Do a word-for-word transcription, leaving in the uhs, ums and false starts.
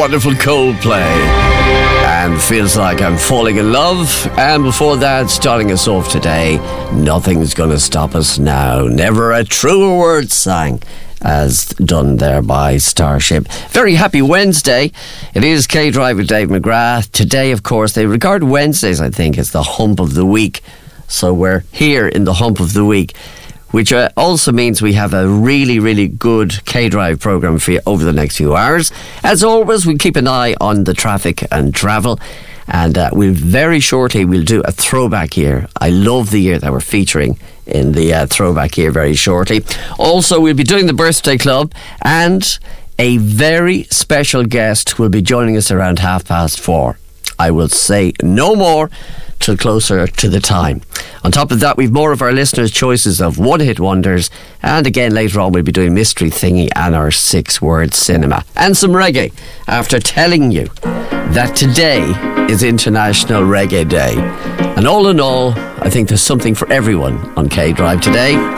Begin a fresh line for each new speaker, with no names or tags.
wonderful Coldplay. And Feels Like I'm Falling in Love. And before that, starting us off today, Nothing's Gonna Stop Us Now. Never a truer word sang, as done there by Starship. Very happy Wednesday. It is K-Drive with Dave McGrath. Today, of course, they regard Wednesdays, I think, as the hump of the week. So we're here in the hump of the week, which uh, also means we have a really, really good K-Drive programme for you over the next few hours. As always, we keep an eye on the traffic and travel, and uh, we'll very shortly we'll do a throwback year. I love the year that we're featuring in the uh, throwback year very shortly. Also, we'll be doing the birthday club, and a very special guest will be joining us around half past four. I will say no more till closer to the time. On top of that, we've more of our listeners' choices of one-hit wonders, and again later on we'll be doing Mystery Thingy and our six-word cinema. And some reggae, after telling you that today is International Reggae Day. And all in all, I think there's something for everyone on K-Drive today.